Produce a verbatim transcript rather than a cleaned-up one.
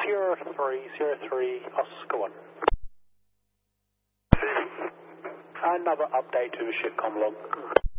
zero three zero three Oscar one. Another update to the shipcom log.